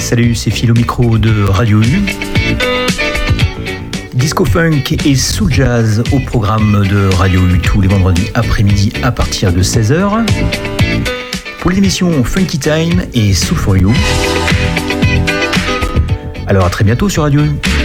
Salut, c'est Phil au micro de Radio U. Disco Funk et Soul Jazz au programme de Radio U tous les vendredis après-midi à partir de 16h. Pour l'émission Funky Time et Soul for You. Alors à très bientôt sur Radio U.